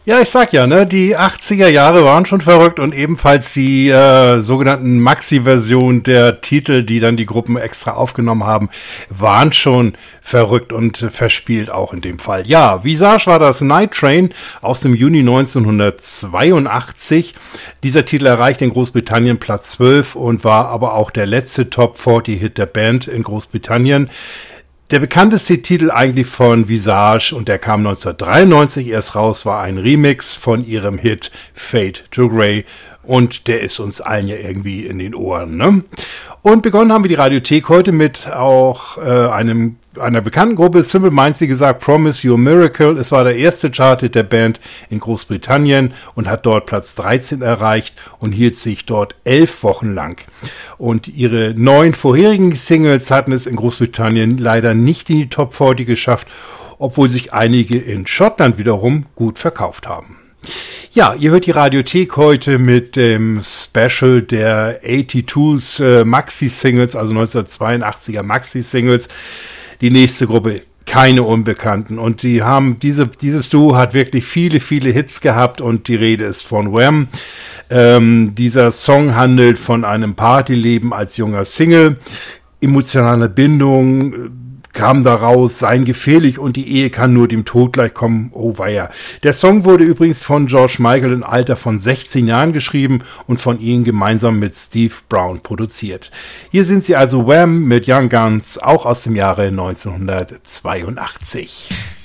Ja, ich sag ja, ne, die 80er Jahre waren schon verrückt und ebenfalls die sogenannten Maxi-Version der Titel, die dann die Gruppen extra aufgenommen haben, waren schon verrückt und verspielt auch in dem Fall. Ja, Visage war das Night Train aus dem Juni 1982. Dieser Titel erreichte in Großbritannien Platz 12 und war aber auch der letzte Top-40-Hit der Band in Großbritannien. Der bekannteste Titel eigentlich von Visage, und der kam 1993 erst raus, war ein Remix von ihrem Hit Fade to Grey, und der ist uns allen ja irgendwie in den Ohren, ne? Und begonnen haben wir die Radiothek heute mit auch einer bekannten Gruppe, Simple Minds, die gesagt, Promise You a Miracle. Es war der erste Charthit der Band in Großbritannien und hat dort Platz 13 erreicht und hielt sich dort 11 Wochen lang. Und ihre 9 vorherigen Singles hatten es in Großbritannien leider nicht in die Top 40 geschafft, obwohl sich einige in Schottland wiederum gut verkauft haben. Ja, ihr hört die Radiothek heute mit dem Special der 82s Maxi-Singles, also 1982er Maxi-Singles. Die nächste Gruppe, keine Unbekannten. Und die haben dieses Duo hat wirklich viele, viele Hits gehabt, und die Rede ist von Wham. Dieser Song handelt von einem Partyleben als junger Single. Emotionale Bindung kam daraus, seien gefährlich und die Ehe kann nur dem Tod gleichkommen. Oh weia. Der Song wurde übrigens von George Michael im Alter von 16 Jahren geschrieben und von ihm gemeinsam mit Steve Brown produziert. Hier sind sie also, Wham mit Young Guns, auch aus dem Jahre 1982.